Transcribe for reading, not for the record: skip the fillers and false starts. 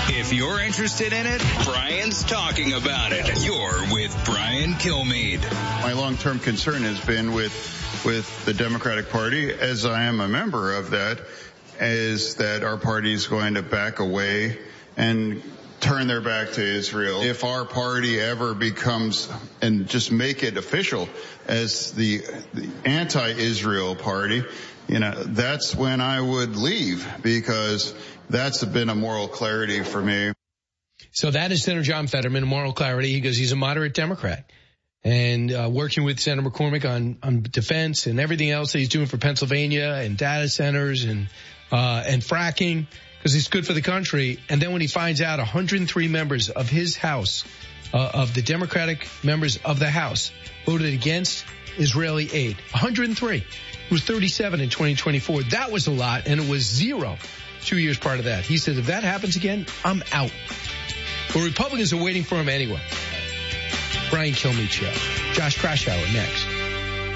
If you're interested in it, Brian's talking about it. You're with Brian Kilmeade. My long-term concern has been with the Democratic Party, as I am a member of that, is that our party is going to back away and turn their back to Israel. If our party ever becomes, and just make it official as the anti-Israel party, that's when I would leave, because that's been a moral clarity for me. So that is Senator John Fetterman, moral clarity. He goes, he's a moderate Democrat. And working with Senator McCormick on defense and everything else that he's doing for Pennsylvania and data centers and fracking, because he's good for the country. And then when he finds out 103 members of his House, of the Democratic members of the House, voted against Israeli aid. 103. It was 37 in 2024. That was a lot, and it was 0 2 years prior to that. He said, if that happens again, I'm out. Well, Republicans are waiting for him anyway. Brian Kilmeade Show. Josh Kraushaar next.